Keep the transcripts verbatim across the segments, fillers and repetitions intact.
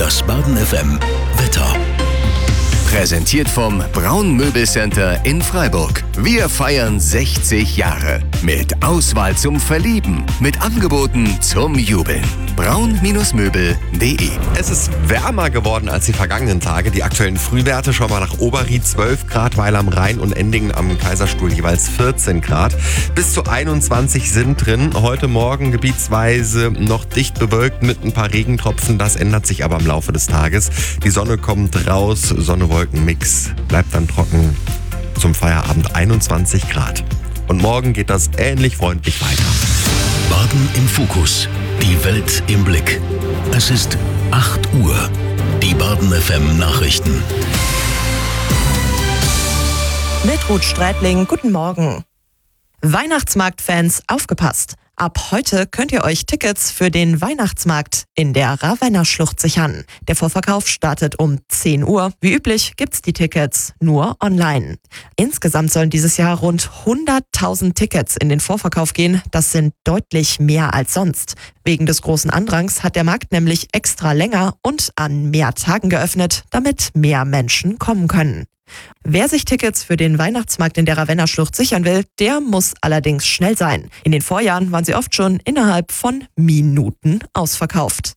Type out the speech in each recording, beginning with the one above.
Das Baden F M Wetter. Präsentiert vom Braun Möbelcenter in Freiburg. Wir feiern sechzig Jahre. Mit Auswahl zum Verlieben. Mit Angeboten zum Jubeln. braun Möbel punkt de. Es ist wärmer geworden als die vergangenen Tage. Die aktuellen Frühwerte schauen wir nach Oberried zwölf Grad, Weil am Rhein und Endingen am Kaiserstuhl jeweils vierzehn Grad. Bis zu einundzwanzig sind drin. Heute Morgen gebietsweise noch dicht bewölkt mit ein paar Regentropfen. Das ändert sich aber im Laufe des Tages. Die Sonne kommt raus, Sonne-Wolken-Mix. Bleibt dann trocken. Zum Feierabend einundzwanzig Grad. Und morgen geht das ähnlich freundlich weiter. Baden im Fokus. Die Welt im Blick. Es ist acht Uhr. Die Baden F M Nachrichten. Mit Ruth Streitling, guten Morgen. Weihnachtsmarktfans, aufgepasst! Ab heute könnt ihr euch Tickets für den Weihnachtsmarkt in der Ravenna-Schlucht sichern. Der Vorverkauf startet um zehn Uhr. Wie üblich gibt's die Tickets nur online. Insgesamt sollen dieses Jahr rund hunderttausend Tickets in den Vorverkauf gehen. Das sind deutlich mehr als sonst. Wegen des großen Andrangs hat der Markt nämlich extra länger und an mehr Tagen geöffnet, damit mehr Menschen kommen können. Wer sich Tickets für den Weihnachtsmarkt in der Ravenna-Schlucht sichern will, der muss allerdings schnell sein. In den Vorjahren waren sie oft schon innerhalb von Minuten ausverkauft.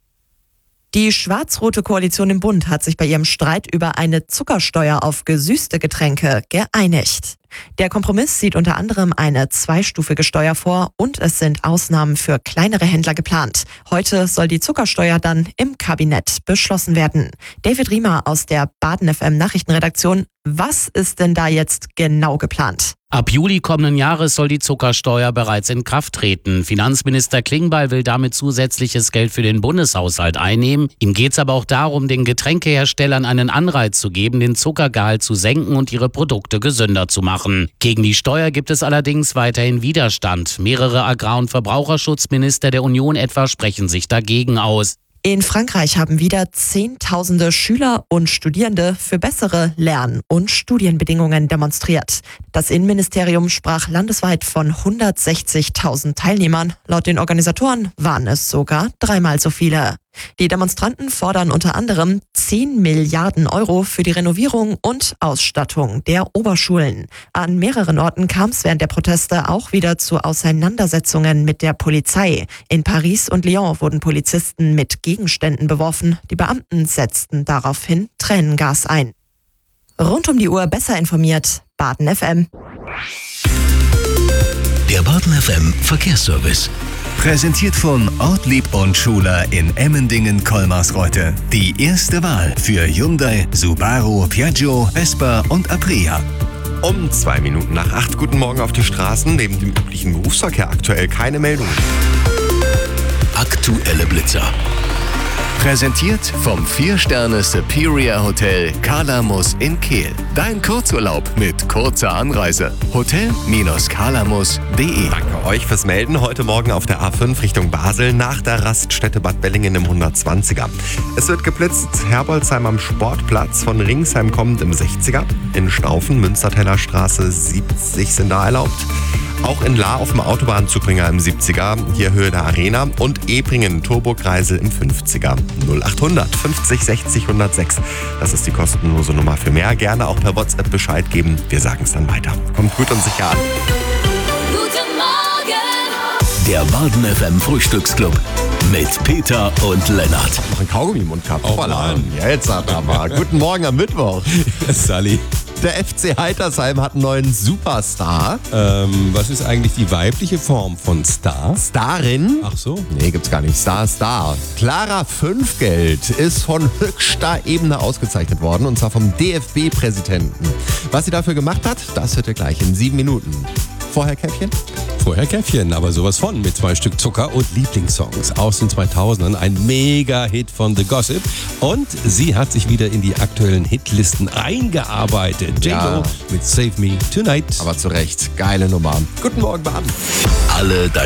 Die schwarz-rote Koalition im Bund hat sich bei ihrem Streit über eine Zuckersteuer auf gesüßte Getränke geeinigt. Der Kompromiss sieht unter anderem eine zweistufige Steuer vor und es sind Ausnahmen für kleinere Händler geplant. Heute soll die Zuckersteuer dann im Kabinett beschlossen werden. David Riemer aus der Baden F M Nachrichtenredaktion. Was ist denn da jetzt genau geplant? Ab Juli kommenden Jahres soll die Zuckersteuer bereits in Kraft treten. Finanzminister Klingbeil will damit zusätzliches Geld für den Bundeshaushalt einnehmen. Ihm geht es aber auch darum, den Getränkeherstellern einen Anreiz zu geben, den Zuckergehalt zu senken und ihre Produkte gesünder zu machen. Gegen die Steuer gibt es allerdings weiterhin Widerstand. Mehrere Agrar- und Verbraucherschutzminister der Union etwa sprechen sich dagegen aus. In Frankreich haben wieder Zehntausende Schüler und Studierende für bessere Lern- und Studienbedingungen demonstriert. Das Innenministerium sprach landesweit von hundertsechzigtausend Teilnehmern. Laut den Organisatoren waren es sogar dreimal so viele. Die Demonstranten fordern unter anderem zehn Milliarden Euro für die Renovierung und Ausstattung der Oberschulen. An mehreren Orten kam es während der Proteste auch wieder zu Auseinandersetzungen mit der Polizei. In Paris und Lyon wurden Polizisten mit Gegenständen beworfen. Die Beamten setzten daraufhin Tränengas ein. Rund um die Uhr besser informiert, Baden F M. Der Baden F M Verkehrsservice. Präsentiert von Ortlieb und Schuler in Emmendingen-Kolmarsreuth. Die erste Wahl für Hyundai, Subaru, Piaggio, Vespa und Aprilia. Um zwei Minuten nach acht. Guten Morgen auf die Straßen. Neben dem üblichen Berufsverkehr aktuell keine Meldungen. Aktuelle Blitzer. Präsentiert vom vier Sterne Superior Hotel Kalamus in Kehl. Dein Kurzurlaub mit kurzer Anreise. Hotel Kalamus punkt de. Danke euch fürs Melden. Heute Morgen auf der A fünf Richtung Basel nach der Raststätte Bad Bellingen im hundertzwanziger. Es wird geblitzt. Herbolzheim am Sportplatz, von Ringsheim kommend im sechziger. In Staufen, Münsterteller Straße siebzig sind da erlaubt. Auch in Lahr auf dem Autobahnzubringer im siebziger, hier Höhe der Arena. Und Ebringen, Turbo-Kreisel im fünfziger. null achthundert fünfzig sechzig hundertsechs. Das ist die kostenlose Nummer für mehr. Gerne auch per WhatsApp Bescheid geben. Wir sagen es dann weiter. Kommt gut und sicher an. Guten Morgen! Der Baden F M Frühstücksclub mit Peter und Lennart. Noch ein Kaugummi im Mund gehabt. Oh Mann. Ja, jetzt hat er mal. Guten Morgen am Mittwoch. Sally. Der F C Heitersheim hat einen neuen Superstar. Ähm, was ist eigentlich die weibliche Form von Star? Starin? Ach so. Nee, gibt's gar nicht. Star, Star. Clara Fünfgeld ist von höchster Ebene ausgezeichnet worden, und zwar vom D F B-Präsidenten. Was sie dafür gemacht hat, das hört ihr gleich in sieben Minuten. Vorher Käffchen? Vorher Käffchen, aber sowas von, mit zwei Stück Zucker und Lieblingssongs aus den zweitausendern. Ein Mega-Hit von The Gossip. Und sie hat sich wieder in die aktuellen Hitlisten eingearbeitet. J Lo Ja. mit Save Me Tonight. Aber zu Recht, geile Nummer. Guten Morgen, Baden. Alle